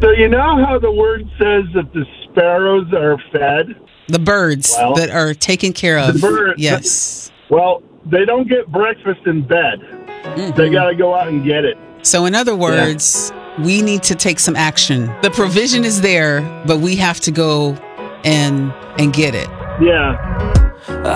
So you know how the word says that the sparrows are fed? The birds that are taken care of. The birds. Yes. Well, they don't get breakfast in bed. Mm-hmm. They got to go out and get it. So in other words, we need to take some action. The provision is there, but we have to go and get it. Yeah.